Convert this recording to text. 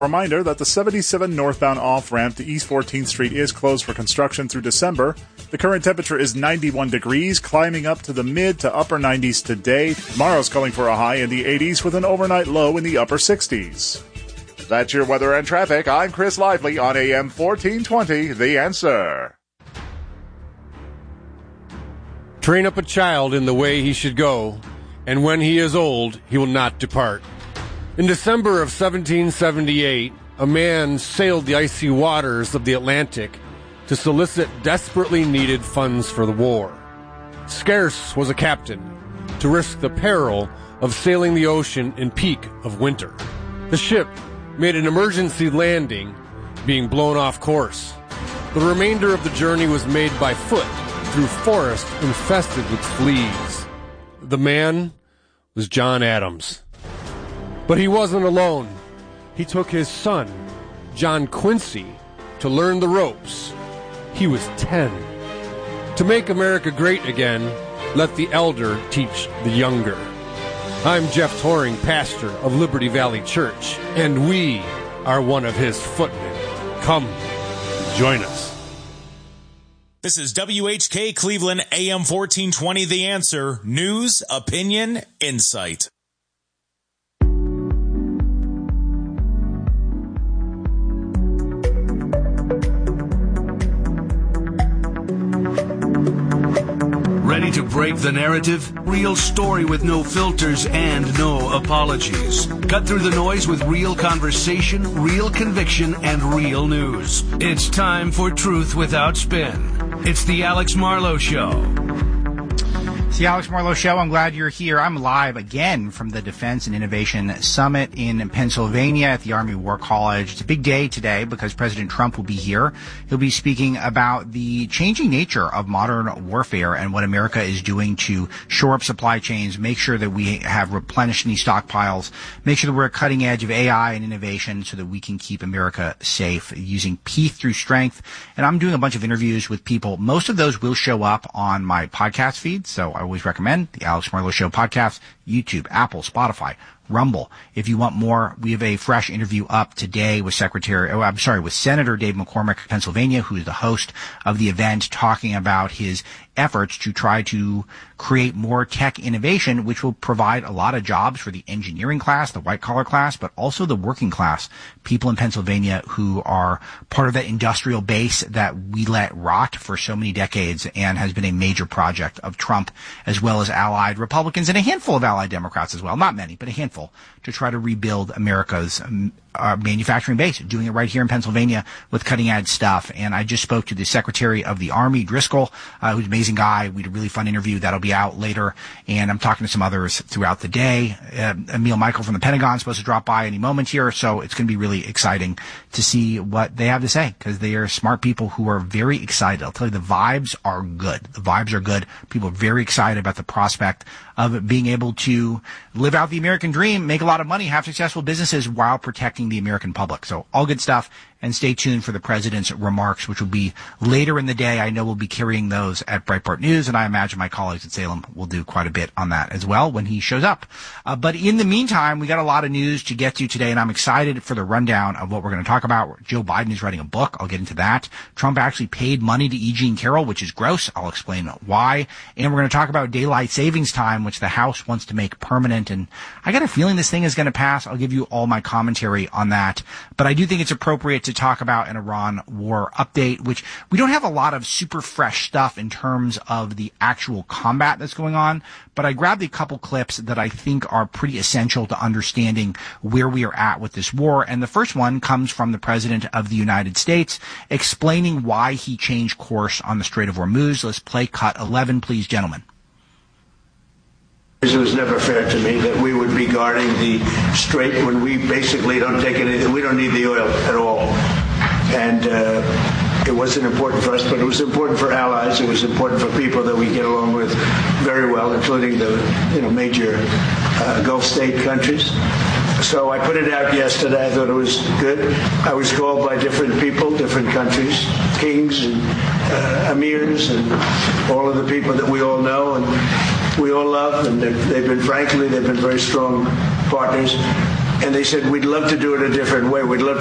Reminder that the 77 northbound off-ramp to East 14th Street is closed for construction through December. The current temperature is 91 degrees, climbing up to the mid to upper 90s today. Tomorrow's calling for a high in the 80s with an overnight low in the upper 60s. That's your weather and traffic. I'm Chris Lively on AM 1420, The Answer. Train up a child in the way he should go, and when he is old, he will not depart. In December of 1778, a man sailed the icy waters of the Atlantic to solicit desperately needed funds for the war. Scarce was a captain to risk the peril of sailing the ocean in peak of winter. The ship made an emergency landing, being blown off course. The remainder of the journey was made by foot through forest infested with fleas. The man was John Adams. But he wasn't alone. He took his son, John Quincy, to learn the ropes. He was 10. To make America great again, let the elder teach the younger. I'm Jeff Toring, pastor of Liberty Valley Church, and we are one of his footmen. Come, join us. This is WHK Cleveland, AM 1420, The Answer. News, opinion, insight. Ready to break the narrative? Real story with no filters and no apologies. Cut through the noise with real conversation, real conviction, and real news. It's time for Truth Without Spin. It's the Alex Marlowe Show. It's the Alex Marlowe Show. I'm glad you're here. I'm live again from the Defense and Innovation Summit in Pennsylvania at the Army War College. It's a big day today because President Trump will be here. He'll be speaking about the changing nature of modern warfare and what America is doing to shore up supply chains, make sure that we have replenished these stockpiles, make sure that we're at cutting edge of AI and innovation so that we can keep America safe using peace through strength. And I'm doing a bunch of interviews with people. Most of those will show up on my podcast feed, so I always recommend the Alex Marlowe Show podcast, YouTube, Apple, Spotify, Rumble. If you want more, we have a fresh interview up today with Senator Dave McCormick of Pennsylvania, who is the host of the event, talking about his efforts to try to create more tech innovation, which will provide a lot of jobs for the engineering class, the white-collar class, but also the working class, people in Pennsylvania who are part of that industrial base that we let rot for so many decades and has been a major project of Trump, as well as allied Republicans and a handful of allied Democrats as well. Not many, but a handful, to try to rebuild America's manufacturing base, doing it right here in Pennsylvania with cutting-edge stuff. And I just spoke to the Secretary of the Army, Driscoll, who's an amazing guy. We had a really fun interview. That'll be out later. And I'm talking to some others throughout the day. Emil Michael from the Pentagon is supposed to drop by any moment here, so it's going to be really exciting to see what they have to say, because they are smart people who are very excited. I'll tell you, the vibes are good. The vibes are good. People are very excited about the prospect of being able to live out the American dream, make a lot of money, have successful businesses while protecting the American public. So all good stuff. And stay tuned for the president's remarks, which will be later in the day. I know we'll be carrying those at Breitbart News, and I imagine my colleagues at Salem will do quite a bit on that as well when he shows up. But in the meantime, we got a lot of news to get to today, and I'm excited for the rundown of what we're going to talk about. Joe Biden is writing a book. I'll get into that. Trump actually paid money to E. Jean Carroll, which is gross. I'll explain why. And we're going to talk about daylight savings time, which the House wants to make permanent. And I got a feeling this thing is going to pass. I'll give you all my commentary on that. But I do think it's appropriate to talk about an Iran war update, which we don't have a lot of super fresh stuff in terms of the actual combat that's going on, but I grabbed a couple clips that I think are pretty essential to understanding where we are at with this war. And the first one comes from the President of the United States explaining why he changed course on the Strait of Hormuz. Let's play cut 11, please, gentlemen. It was never fair to me that we would be guarding the strait when we basically don't take anything. We don't need the oil at all. And it wasn't important for us, but it was important for allies. It was important for people that we get along with very well, including the major Gulf state countries. So I put it out yesterday. I thought it was good. I was called by different people, different countries, kings and emirs and all of the people that we all know and we all love. And they've been very strong partners. and they said, we'd love to do it a different way. We'd love